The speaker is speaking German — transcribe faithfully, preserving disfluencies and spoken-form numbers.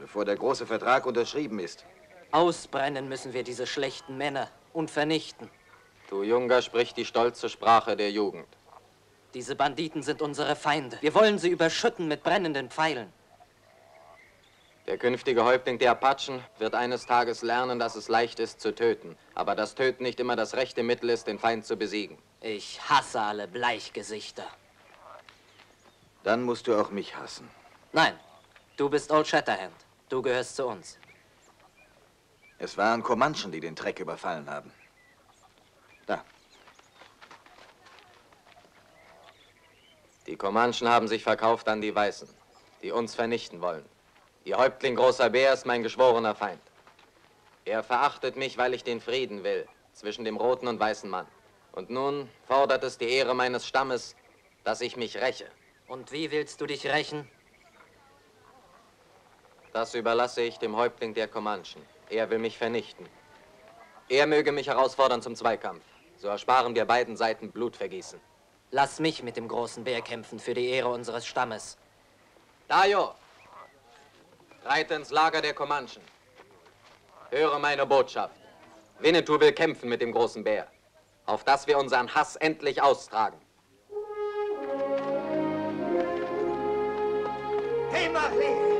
bevor der große Vertrag unterschrieben ist. Ausbrennen müssen wir diese schlechten Männer und vernichten. Du Junger sprichst die stolze Sprache der Jugend. Diese Banditen sind unsere Feinde. Wir wollen sie überschütten mit brennenden Pfeilen. Der künftige Häuptling der Apachen wird eines Tages lernen, dass es leicht ist zu töten, aber das Töten nicht immer das rechte Mittel ist, den Feind zu besiegen. Ich hasse alle Bleichgesichter. Dann musst du auch mich hassen. Nein, du bist Old Shatterhand. Du gehörst zu uns. Es waren Comanchen, die den Treck überfallen haben. Da. Die Comanchen haben sich verkauft an die Weißen, die uns vernichten wollen. Ihr Häuptling Großer Bär ist mein geschworener Feind. Er verachtet mich, weil ich den Frieden will zwischen dem roten und weißen Mann. Und nun fordert es die Ehre meines Stammes, dass ich mich räche. Und wie willst du dich rächen? Das überlasse ich dem Häuptling der Comanchen. Er will mich vernichten. Er möge mich herausfordern zum Zweikampf. So ersparen wir beiden Seiten Blutvergießen. Lass mich mit dem großen Bär kämpfen für die Ehre unseres Stammes. Dayo, reite ins Lager der Comanchen. Höre meine Botschaft. Winnetou will kämpfen mit dem großen Bär, auf dass wir unseren Hass endlich austragen. Hey, Marie!